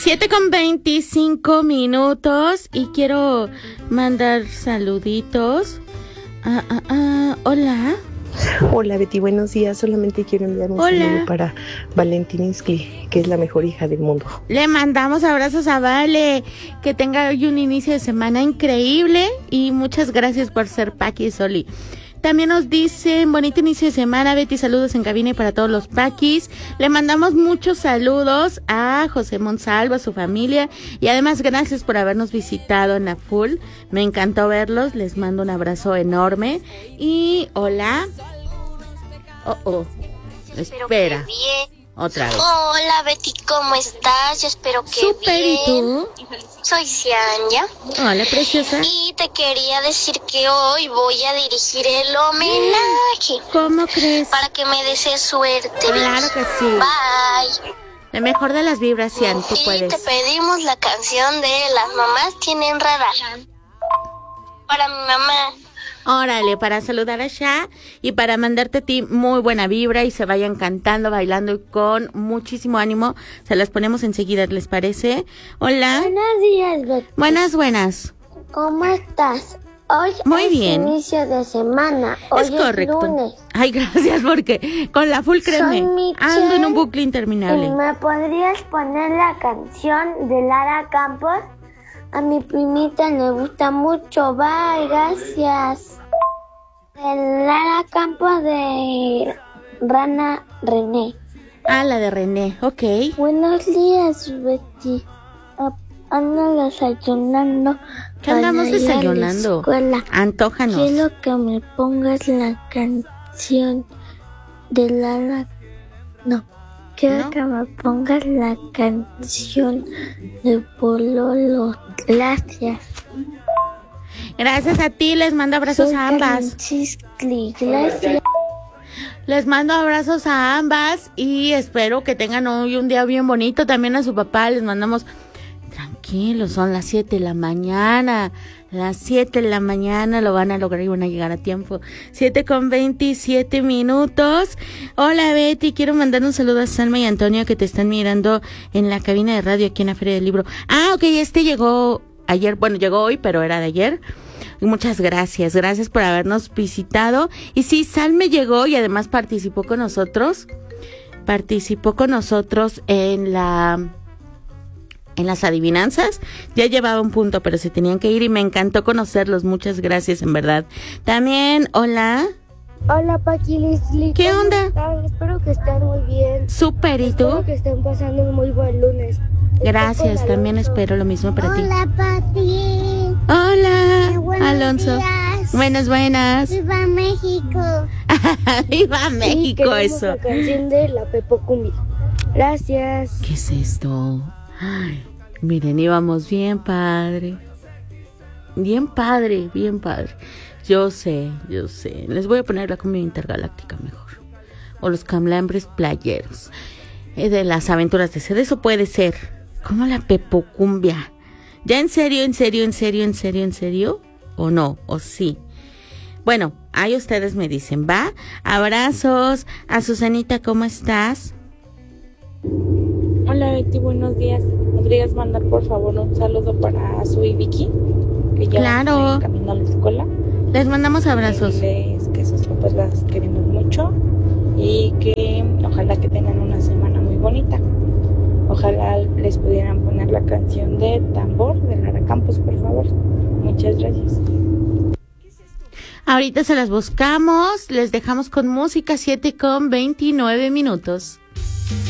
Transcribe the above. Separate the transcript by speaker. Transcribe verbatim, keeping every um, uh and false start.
Speaker 1: siete con veinticinco minutos y quiero mandar saluditos. Ah, ah, ah, hola.
Speaker 2: Hola Betty, buenos días. Solamente quiero enviar un
Speaker 1: Hola.
Speaker 2: saludo para Valentín Inscli, que es la mejor hija del mundo.
Speaker 1: Le mandamos abrazos a Vale, que tenga hoy un inicio de semana increíble y muchas gracias por ser Paqui y Soli. También nos dicen, bonito inicio de semana, Betty, saludos en cabina y para todos los Paquis. Le mandamos muchos saludos a José Monsalvo, a su familia, y además gracias por habernos visitado en la Full. Me encantó verlos, les mando un abrazo enorme. Y hola. Oh, oh, espera. Otra vez.
Speaker 3: Hola Betty, ¿cómo estás? Yo espero que
Speaker 1: Súper,
Speaker 3: bien.
Speaker 1: ¿y tú?
Speaker 3: Soy Cianya.
Speaker 1: Hola, preciosa.
Speaker 3: Y te quería decir que hoy voy a dirigir el homenaje.
Speaker 1: ¿Cómo crees?
Speaker 3: Para que me desees suerte.
Speaker 1: Claro que sí.
Speaker 3: Bye.
Speaker 1: La mejor de las vibras, Cian, tú
Speaker 3: y
Speaker 1: puedes.
Speaker 3: te pedimos la canción de Las mamás tienen radar. Para mi mamá.
Speaker 1: Órale, para saludar a Sha y para mandarte a ti muy buena vibra y se vayan cantando, bailando y con muchísimo ánimo. Se las ponemos enseguida, ¿les parece? Hola.
Speaker 4: Buenos días, Betty.
Speaker 1: Buenas, buenas.
Speaker 4: ¿Cómo estás? Hoy
Speaker 1: Muy
Speaker 4: es
Speaker 1: bien.
Speaker 4: inicio de semana. Hoy
Speaker 1: Es correcto.
Speaker 4: es lunes.
Speaker 1: Ay, gracias, porque con la full créeme,
Speaker 4: Soy Michelle,
Speaker 1: ando en un bucle interminable.
Speaker 4: ¿Y me podrías poner la canción de Lara Campos? A mi primita le gusta mucho. Bye, gracias. De Lara Campos de Rana René.
Speaker 1: Ah, la de René, ok.
Speaker 4: Buenos días, Betty. Ah, ando desayunando.
Speaker 1: ¿Qué andamos
Speaker 4: para ir a la
Speaker 1: desayunando?
Speaker 4: escuela.
Speaker 1: Antójanos.
Speaker 4: Quiero que me pongas la canción de Lara. No, quiero
Speaker 1: ¿No?
Speaker 4: que me pongas la canción de Pololo. Gracias.
Speaker 1: Gracias a ti, les mando abrazos
Speaker 4: Soy
Speaker 1: a ambas.
Speaker 4: Karenchisli, gracias.
Speaker 1: Les mando abrazos a ambas y espero que tengan hoy un día bien bonito. También a su papá les mandamos, tranquilos, son las siete de la mañana. Las siete de la mañana lo van a lograr y van a llegar a tiempo. siete con veintisiete minutos. Hola Betty, quiero mandar un saludo a Salma y Antonio que te están mirando en la cabina de radio aquí en la Feria del Libro. Ah, ok, este llegó ayer, bueno, llegó hoy, pero era de ayer. Muchas gracias, gracias por habernos visitado. Y sí, Sal me llegó y además participó con nosotros, participó con nosotros en la, en las adivinanzas. Ya llevaba un punto, pero se tenían que ir y me encantó conocerlos. Muchas gracias, en verdad. También, hola.
Speaker 4: Hola, Paqui, Leslie.
Speaker 1: ¿Qué
Speaker 4: ¿Cómo
Speaker 1: onda?
Speaker 4: están? Espero que estén muy bien.
Speaker 1: Súper, ¿y tú?
Speaker 4: Espero que estén pasando un muy buen lunes.
Speaker 1: Gracias,
Speaker 4: Estoy con
Speaker 1: también
Speaker 4: Alonso.
Speaker 1: espero lo mismo para ti.
Speaker 4: Hola, Pati.
Speaker 1: Hola,
Speaker 4: Buenos
Speaker 1: Alonso.
Speaker 4: días.
Speaker 1: Buenas, buenas.
Speaker 4: Viva México.
Speaker 1: ¡Viva México!
Speaker 4: queremos
Speaker 1: Eso.
Speaker 4: la canción de la Pepo Cumbia. Gracias.
Speaker 1: ¿Qué es esto? Ay, miren, íbamos bien padre. Bien padre, bien padre. Yo sé, yo sé. Les voy a poner la cumbia intergaláctica mejor. O los camlambres playeros. Eh, de las aventuras de sed. Eso puede ser. Como la pepocumbia. ¿Ya en serio, en serio, en serio, en serio, en serio? ¿O no? ¿O sí? Bueno, ahí ustedes me dicen, ¿va? Abrazos. A Susanita, ¿cómo estás?
Speaker 5: Hola Betty, buenos días. ¿Podrías mandar por favor un saludo para su y Vicky? Que ya
Speaker 1: Claro.
Speaker 5: van camino a la escuela.
Speaker 1: Les mandamos abrazos.
Speaker 5: Diles que sus papás las queremos mucho y que ojalá que tengan una semana muy bonita. Ojalá les pudieran poner la canción de Tambor de Lara Campos, por favor. Muchas gracias.
Speaker 1: Ahorita se las buscamos. Les dejamos con música, siete con veintinueve minutos.